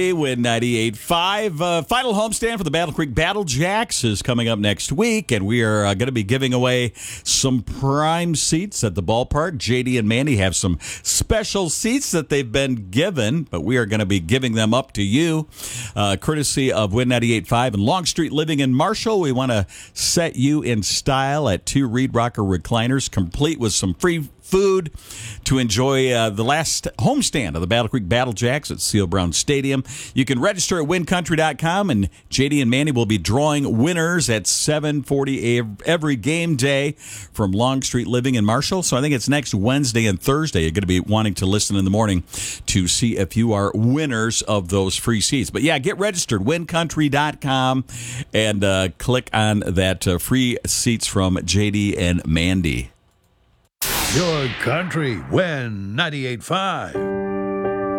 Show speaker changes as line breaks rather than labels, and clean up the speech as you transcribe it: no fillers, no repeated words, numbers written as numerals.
Win 98.5. Final homestand for the Battle Creek Battle Jacks is coming up next week, and we are going to be giving away some prime seats at the ballpark. JD and Mandy have some special seats that they've been given, but we are going to be giving them up to you, courtesy of Win 98.5 and Longstreet Living in Marshall. We want to set you in style at 2 Reed Rocker recliners, complete with some free food to enjoy the last homestand of the Battle Creek Battle Jacks at Seal Brown Stadium. You can register at wincountry.com, and JD and Manny will be drawing winners at 7:40 every game day from Longstreet Living in Marshall. So I think it's next Wednesday and Thursday. You're going to be wanting to listen in the morning to see if you are winners of those free seats. But yeah, get registered, wincountry.com, and click on that free seats from JD and Mandy.
Your country, Win 98.5.